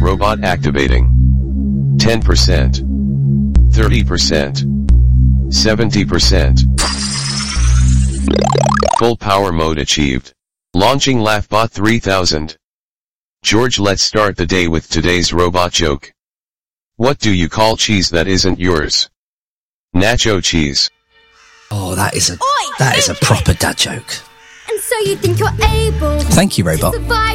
Robot activating. 10%. 30%. 70%. Full power mode achieved. Launching LaughBot 3000. George, let's start the day with today's robot joke. What do you call cheese that isn't yours? Nacho cheese. Oh, that is a proper dad joke. And so you think you're able Thank you, robot. to survive